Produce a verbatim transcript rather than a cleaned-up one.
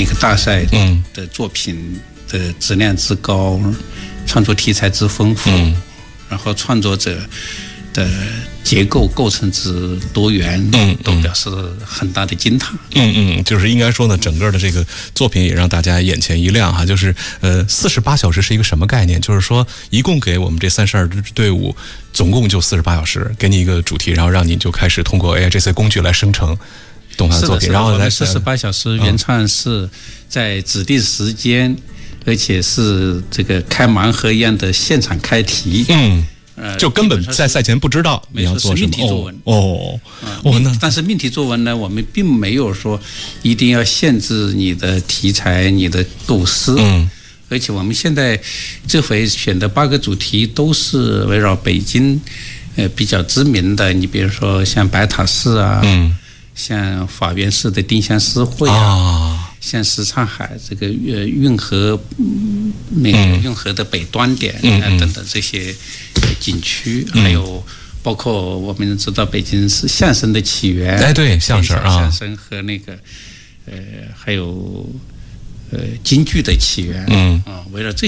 那个大赛的作品的质量之高，创作题材之丰富，嗯、然后创作者的结构构成之多元，嗯，都表示很大的惊叹。 嗯嗯，就是应该说呢，整个的这个作品也让大家眼前一亮哈。就是呃，四十八小时是一个什么概念？就是说，一共给我们这三十二支队伍，总共就四十八小时，给你一个主题，然后让你就开始通过 A I 这些工具来生成动画作品，然后来四十八小时原创是在指定时间，嗯、而且是这个开盲盒一样的现场开题。 嗯。呃，就根本在赛前不知道你要做什么。 命题作文哦， 哦，那但是命题作文呢，我们并没有说一定要限制你的题材、你的构思。嗯，而且我们现在这回选的八个主题都是围绕北京呃比较知名的，你比如说像白塔寺啊，嗯，像法源寺的丁香诗会啊。啊像什刹海这个呃运河，嗯、那个运河的北端点啊、嗯、等等这些景区，嗯、还有包括我们知道北京是相声的起源， 哎对，相声啊， 相声和那个呃还有呃京剧的起源，嗯啊，围绕这